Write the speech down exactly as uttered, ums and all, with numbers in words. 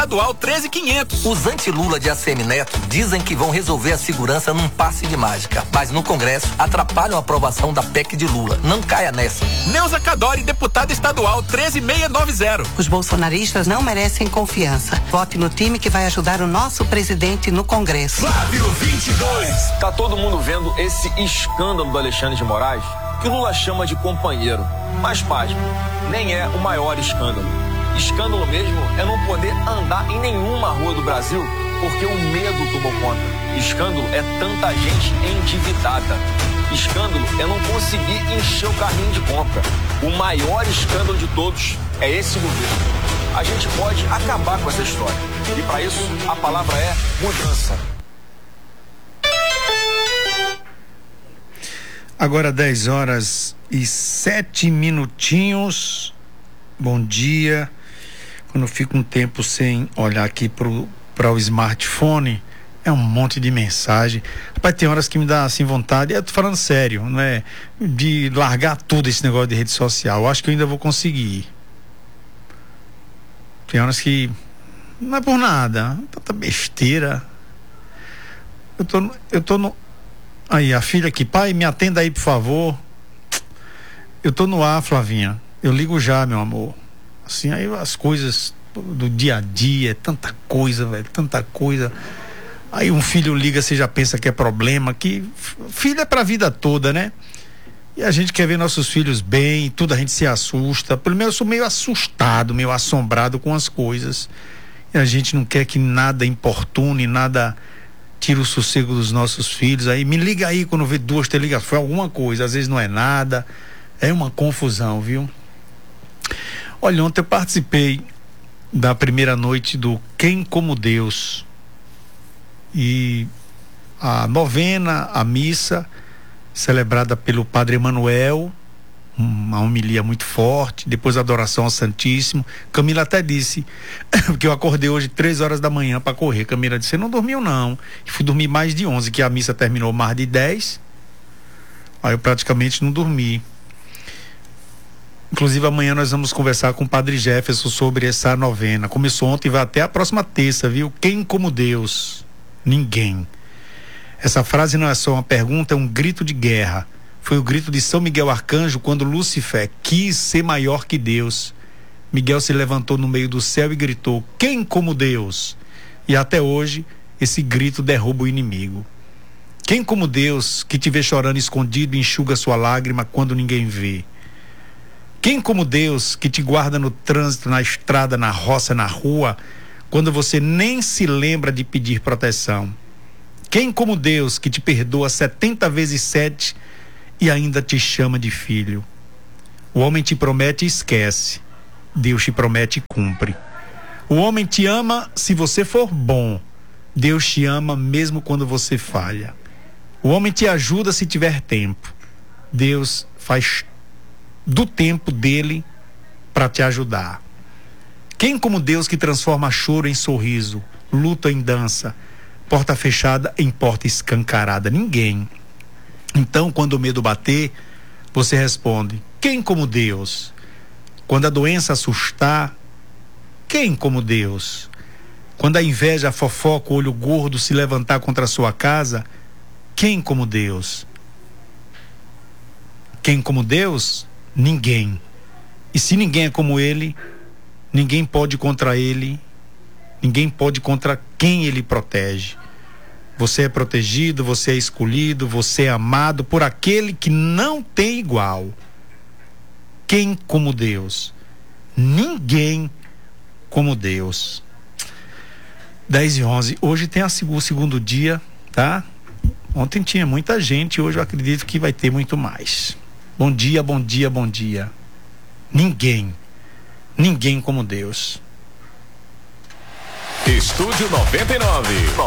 estadual treze mil e quinhentos. Os anti-Lula de A C M Neto dizem que vão resolver a segurança num passe de mágica, mas no Congresso atrapalham a aprovação da P E C de Lula. Não caia nessa. Neuza Cadori, deputada estadual treze mil seiscentos e noventa. Os bolsonaristas não merecem confiança. Vote no time que vai ajudar o nosso presidente no Congresso. Flávio vinte e dois. Tá todo mundo vendo esse escândalo do Alexandre de Moraes, que Lula chama de companheiro. Mas, pasme, nem é o maior escândalo. Escândalo mesmo é não poder andar em nenhuma rua do Brasil porque o medo tomou conta. Escândalo é tanta gente endividada. Escândalo é não conseguir encher o carrinho de compra. O maior escândalo de todos é esse governo. A gente pode acabar com essa história. E para isso, a palavra é mudança. Agora dez horas e sete minutinhos. Bom dia. Quando eu fico um tempo sem olhar aqui para o smartphone, é um monte de mensagem. Rapaz, tem horas que me dá assim vontade, eu tô falando sério, não é? De largar tudo esse negócio de rede social. Eu acho que eu ainda vou conseguir. Tem horas que não é por nada, tanta besteira. Eu tô, eu tô no. Aí, a filha aqui, pai, me atenda aí, por favor. Eu tô no ar, Flavinha. Eu ligo já, meu amor. Assim, aí as coisas do dia a dia, tanta coisa, velho, tanta coisa. Aí um filho liga, você já pensa que é problema, que filho é pra vida toda, né? E a gente quer ver nossos filhos bem, tudo a gente se assusta. Pelo menos eu sou meio assustado, meio assombrado com as coisas. E a gente não quer que nada importune, nada tire o sossego dos nossos filhos. Aí me liga aí quando vê duas telegações, foi alguma coisa, às vezes não é nada. É uma confusão, viu? Olha, ontem eu participei da primeira noite do Quem Como Deus. E a novena, a missa, celebrada pelo Padre Emanuel, uma homilia muito forte, depois a adoração ao Santíssimo. Camila até disse, porque eu acordei hoje três horas da manhã para correr. Camila disse, você não dormiu não. E fui dormir mais de onze, que a missa terminou mais de dez. Aí eu praticamente não dormi. Inclusive amanhã nós vamos conversar com o Padre Jefferson sobre essa novena. Começou ontem e vai até a próxima terça, viu? Quem como Deus? Ninguém. Essa frase não é só uma pergunta, é um grito de guerra. Foi o grito de São Miguel Arcanjo quando Lúcifer quis ser maior que Deus. Miguel se levantou no meio do céu e gritou, quem como Deus? E até hoje esse grito derruba o inimigo. Quem como Deus que te vê chorando escondido e enxuga sua lágrima quando ninguém vê? Quem como Deus que te guarda no trânsito, na estrada, na roça, na rua, quando você nem se lembra de pedir proteção? Quem como Deus que te perdoa setenta vezes sete e ainda te chama de filho? O homem te promete e esquece. Deus te promete e cumpre. O homem te ama se você for bom. Deus te ama mesmo quando você falha. O homem te ajuda se tiver tempo. Deus faz do tempo dele para te ajudar. Quem como Deus que transforma choro em sorriso, luta em dança, porta fechada em porta escancarada? Ninguém. Então, quando o medo bater, você responde, quem como Deus? Quando a doença assustar, quem como Deus? Quando a inveja, a fofoca, o olho gordo se levantar contra a sua casa, quem como Deus? Quem como Deus? Ninguém. E se ninguém é como ele, ninguém pode contra ele, ninguém pode contra quem ele protege. Você é protegido, você é escolhido, você é amado por aquele que não tem igual. Quem como Deus? Ninguém como Deus. dez e onze. Hoje tem a, o segundo dia, tá? Ontem tinha muita gente, hoje eu acredito que vai ter muito mais. Bom dia, bom dia, bom dia. Ninguém, ninguém como Deus. Estúdio noventa e nove.